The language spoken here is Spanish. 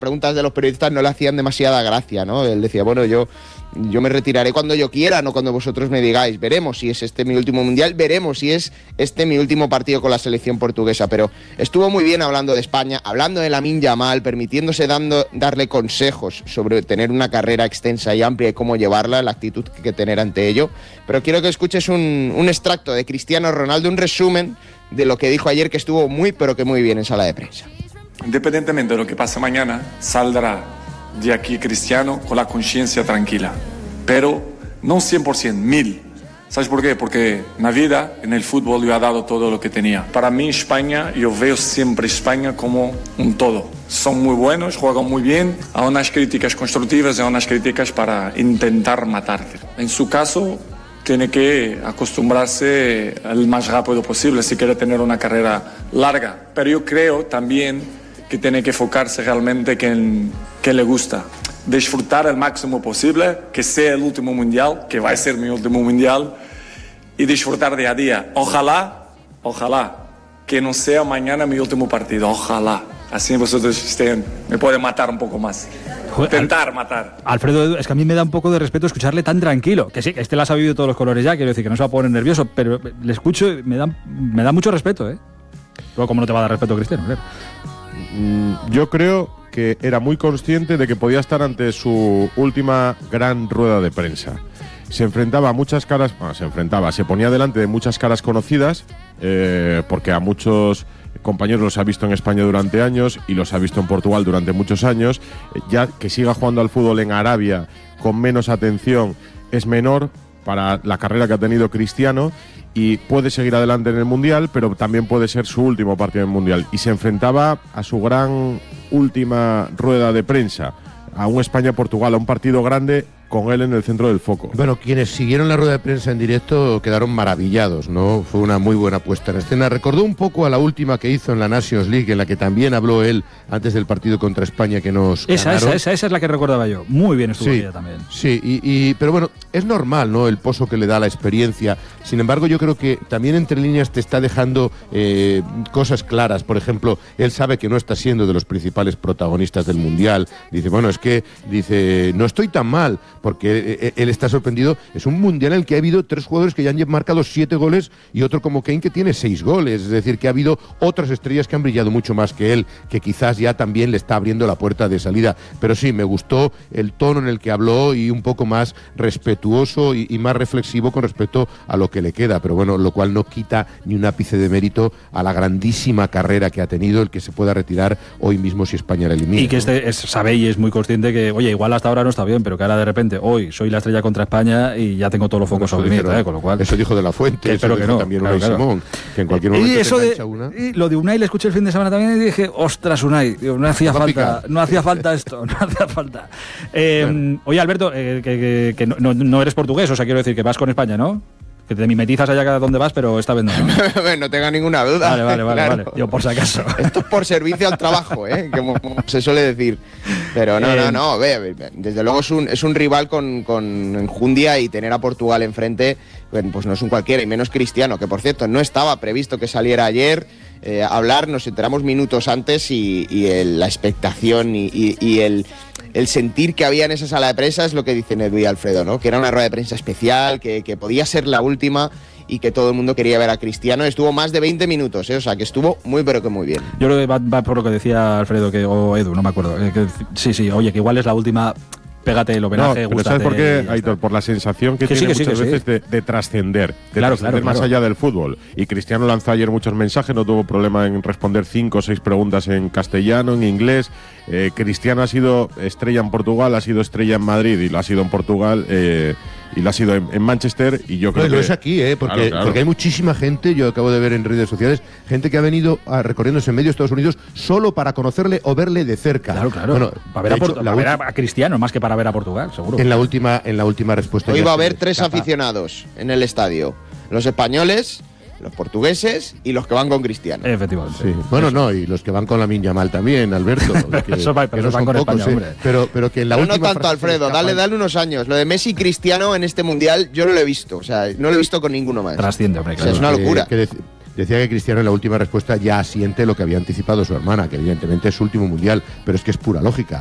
preguntas de los periodistas no le hacían demasiada gracia, ¿no? Él decía, bueno, yo me retiraré cuando yo quiera, no cuando vosotros me digáis. Veremos si es este mi último mundial, veremos si es este mi último partido con la selección portuguesa. Pero estuvo muy bien hablando de España, hablando de Lamine Yamal, permitiéndose darle consejos sobre tener una carrera extensa y amplia y cómo llevarla, la actitud que hay que tener ante ello. Pero quiero que escuches un extracto de Cristiano Ronaldo, un resumen de lo que dijo ayer, que estuvo muy, pero que muy bien en sala de prensa. Independientemente de lo que pase mañana, saldrá de aquí Cristiano con la conciencia tranquila, pero no 100%, 1000%. ¿Sabes por qué? Porque en la vida, en el fútbol, yo he dado todo lo que tenía. Para mí, España, yo veo siempre España como un todo. Son muy buenos, juegan muy bien, hay unas críticas constructivas y hay unas críticas para intentar matarte. En su caso, tiene que acostumbrarse el más rápido posible si quiere tener una carrera larga. Pero yo creo también que tiene que enfocarse realmente en qué le gusta. Disfrutar el máximo posible, que sea el último mundial, que va a ser mi último mundial, y disfrutar día a día. Ojalá que no sea mañana mi último partido, ojalá. Así vosotros me pueden matar un poco más. Intentar matar. Alfredo, es que a mí me da un poco de respeto escucharle tan tranquilo. Que sí, que las ha vivido todos los colores ya, quiero decir que no se va a poner nervioso, pero le escucho y me da mucho respeto, ¿eh? Luego, ¿cómo no te va a dar respeto Cristiano? Claro. Yo creo que era muy consciente de que podía estar ante su última gran rueda de prensa. Se enfrentaba a muchas caras, se ponía delante de muchas caras conocidas, porque a muchos compañeros los ha visto en España durante años y los ha visto en Portugal durante muchos años. Ya que siga jugando al fútbol en Arabia con menos atención es menor para la carrera que ha tenido Cristiano, y puede seguir adelante en el Mundial, pero también puede ser su último partido en el Mundial. Y se enfrentaba a su gran última rueda de prensa, a un España-Portugal, a un partido grande con él en el centro del foco. Bueno, quienes siguieron la rueda de prensa en directo quedaron maravillados, ¿no? Fue una muy buena puesta en escena. Recordó un poco a la última que hizo en la Nations League, en la que también habló él antes del partido contra España que nos ganaron. Esa es la que recordaba yo. Muy bien estuvo ella también. Sí, pero bueno, es normal, ¿no? El pozo que le da la experiencia. Sin embargo, yo creo que también entre líneas te está dejando cosas claras. Por ejemplo, él sabe que no está siendo de los principales protagonistas del Mundial. Dice, bueno, no estoy tan mal, porque él está sorprendido. Es un Mundial en el que ha habido 3 jugadores que ya han marcado 7 goles y otro como Kane que tiene 6 goles. Es decir, que ha habido otras estrellas que han brillado mucho más que él, que quizás ya también le está abriendo la puerta de salida. Pero sí, me gustó el tono en el que habló y un poco más respetuoso y más reflexivo con respecto a lo que le queda. Pero bueno, lo cual no quita ni un ápice de mérito a la grandísima carrera que ha tenido, el que se pueda retirar hoy mismo si España la elimina. Y que sabe y es muy consciente que, oye, igual hasta ahora no está bien, pero que ahora de repente hoy soy la estrella contra España y ya tengo todos los focos sobre mí, con lo cual... Eso dijo De La Fuente, eso dijo también Unai Simón, que en cualquier momento y lo de Unai le escuché el fin de semana también y dije, ostras, Unai, no hacía falta esto. Oye, Alberto, que no eres portugués, o sea, quiero decir que vas con España, ¿no? Que te mimetizas allá cada donde vas, pero esta vez no. No tenga ninguna duda. Vale. Yo por si acaso. Esto es por servicio al trabajo, como se suele decir. Pero no. Desde luego es un rival con enjundia, y tener a Portugal enfrente, pues no es un cualquiera, y menos Cristiano, que por cierto no estaba previsto que saliera ayer. Hablar, nos enteramos minutos antes y la expectación y el sentir que había en esa sala de prensa es lo que dicen Edu y Alfredo, ¿no? Que era una rueda de prensa especial, que podía ser la última y que todo el mundo quería ver a Cristiano. Estuvo más de 20 minutos, o sea que estuvo muy pero que muy bien. Yo creo que va por lo que decía Alfredo o Edu, no me acuerdo. Sí, oye, que igual es la última... Pégate el homenaje, pero ¿sabes por qué, Aitor? Por la sensación que tiene muchas veces de trascender, más allá del fútbol. Y Cristiano lanzó ayer muchos mensajes, no tuvo problema en responder 5 o 6 preguntas en castellano, en inglés. Cristiano ha sido estrella en Portugal, ha sido estrella en Madrid y lo ha sido en Portugal y lo ha sido en Manchester, y yo creo que... lo es aquí, porque hay muchísima gente, yo acabo de ver en redes sociales, gente que ha venido recorriéndose en medio de Estados Unidos solo para conocerle o verle de cerca. Claro. Bueno, para ver a Cristiano, más que para ver a Portugal, seguro. En la última respuesta... Hoy va a haber 3 aficionados en el estadio. Los españoles, los portugueses y los que van con Cristiano. Efectivamente. Sí. Bueno, y los que van con Lamine Yamal también, Alberto. Eso van con pocos, España, hombre. Pero que en la última... No tanto, Alfredo, dale unos años. Lo de Messi y Cristiano en este Mundial yo no lo he visto. O sea, no lo he visto con ninguno más. Trasciende, hombre. Claro. O sea, es una locura. decía que Cristiano en la última respuesta ya asiente lo que había anticipado su hermana, que evidentemente es su último mundial, pero es que es pura lógica.